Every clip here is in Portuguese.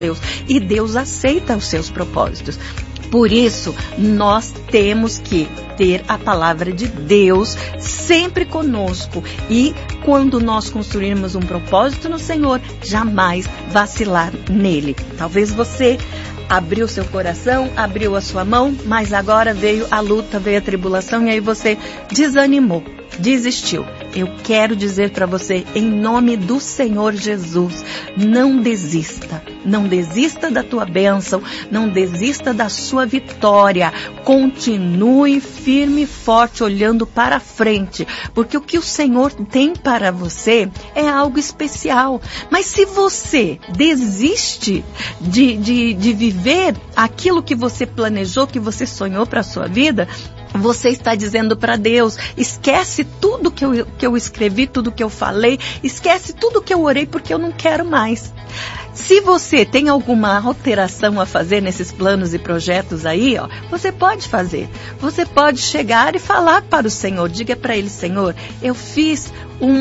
Deus, e Deus aceita os seus propósitos. Por isso, nós temos que ter a palavra de Deus sempre conosco. E quando nós construirmos um propósito no Senhor, jamais vacilar nele. Talvez você abriu seu coração, abriu a sua mão, mas agora veio a luta, veio a tribulação e aí você desanimou, desistiu. Eu quero dizer para você, em nome do Senhor Jesus, não desista. Não desista da tua bênção, não desista da sua vitória. Continue firme e forte, olhando para frente, porque o que o Senhor tem para você é algo especial. Mas se você desiste de viver aquilo que você planejou, que você sonhou para a sua vida, você está dizendo para Deus, esquece tudo que eu escrevi, tudo que eu falei, esquece tudo que eu orei, porque eu não quero mais. Se você tem alguma alteração a fazer nesses planos e projetos aí, você pode fazer. Você pode chegar e falar para o Senhor, diga para Ele, Senhor, eu fiz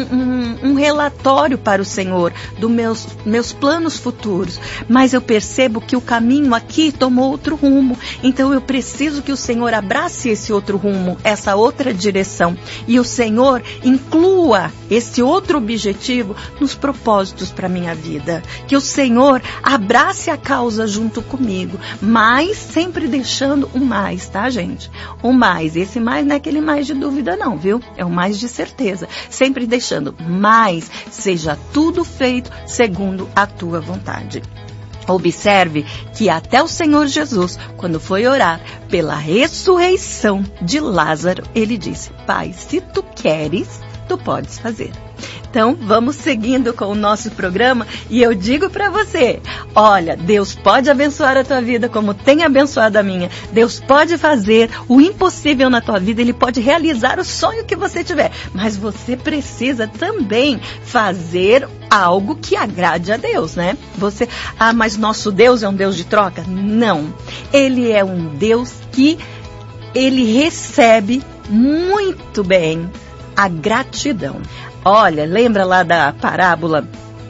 um relatório para o Senhor dos meus planos futuros, mas eu percebo que o caminho aqui tomou outro rumo, então eu preciso que o Senhor abrace esse outro rumo, essa outra direção, e o Senhor inclua esse outro objetivo nos propósitos para a minha vida, que o Senhor abrace a causa junto comigo, mas sempre deixando o mais, tá, gente? O mais, esse mais não é aquele mais de dúvida não, viu? É o mais de certeza, sempre deixando, mas seja tudo feito segundo a tua vontade. Observe que até o Senhor Jesus, quando foi orar pela ressurreição de Lázaro, ele disse, Pai, se tu queres, tu podes fazer. Então, vamos seguindo com o nosso programa e eu digo para você, olha, Deus pode abençoar a tua vida como tem abençoado a minha. Deus pode fazer o impossível na tua vida, Ele pode realizar o sonho que você tiver. Mas você precisa também fazer algo que agrade a Deus, né? Mas nosso Deus é um Deus de troca? Não. Ele é um Deus que Ele recebe muito bem a gratidão. Olha, lembra lá da parábola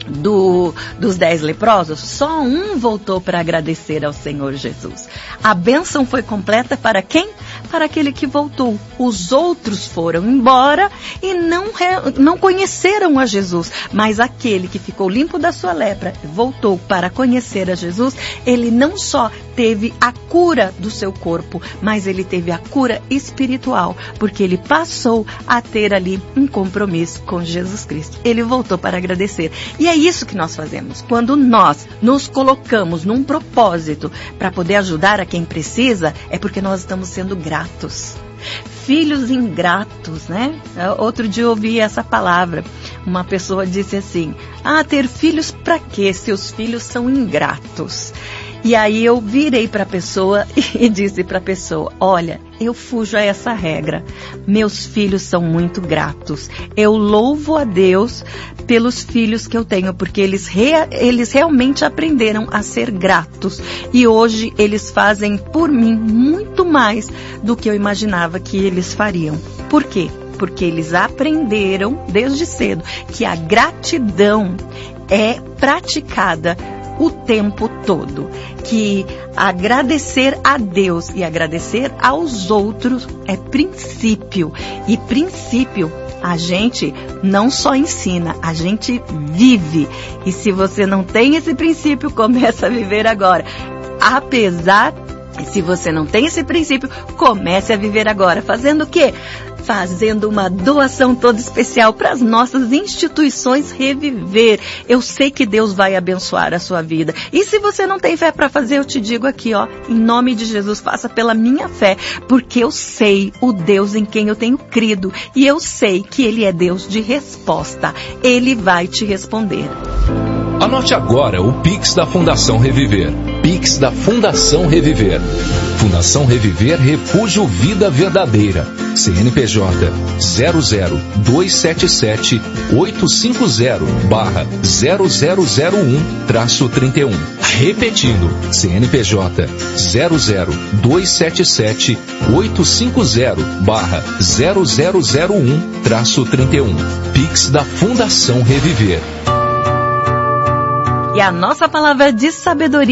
dos 10 leprosos? Só um voltou para agradecer ao Senhor Jesus. A bênção foi completa para quem? Para aquele que voltou. Os outros foram embora e não conheceram a Jesus. Mas aquele que ficou limpo da sua lepra, voltou para conhecer a Jesus, ele não só teve a cura do seu corpo, mas ele teve a cura espiritual, porque ele passou a ter ali um compromisso com Jesus Cristo. Ele voltou para agradecer. E é isso que nós fazemos. Quando nós nos colocamos num propósito para poder ajudar a quem precisa, é porque nós estamos sendo gratos. Filhos ingratos, né? Outro dia eu ouvi essa palavra. Uma pessoa disse assim, ter filhos para quê se os filhos são ingratos? E aí eu virei para a pessoa e disse para a pessoa, olha, eu fujo a essa regra. Meus filhos são muito gratos. Eu louvo a Deus pelos filhos que eu tenho, porque eles realmente aprenderam a ser gratos. E hoje eles fazem por mim muito mais do que eu imaginava que eles fariam. Por quê? Porque eles aprenderam desde cedo que a gratidão é praticada o tempo todo, que agradecer a Deus e agradecer aos outros é princípio, e princípio a gente não só ensina, a gente vive, e se você não tem esse princípio, começa a viver agora. Se você não tem esse princípio, comece a viver agora, fazendo o quê? Fazendo uma doação toda especial para as nossas instituições Reviver. Eu sei que Deus vai abençoar a sua vida. E se você não tem fé para fazer, eu te digo aqui, em nome de Jesus, faça pela minha fé, porque eu sei o Deus em quem eu tenho crido e eu sei que Ele é Deus de resposta. Ele vai te responder. Anote agora o Pix da Fundação Reviver. Pix da Fundação Reviver. Fundação Reviver Refúgio Vida Verdadeira. CNPJ 00277-850-0001-31. Repetindo, CNPJ 00277-850-0001-31. Pix da Fundação Reviver. E a nossa palavra de sabedoria